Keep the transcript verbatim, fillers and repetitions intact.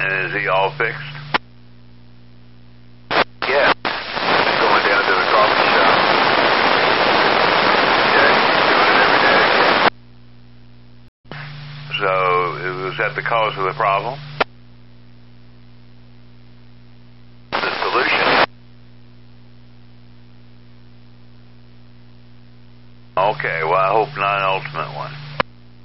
And is he all fixed? Yeah. Going down to the coffee shop. Yeah, he's doing it every day. So, was that the cause of the problem? The solution. Okay, well, I hope not an ultimate one.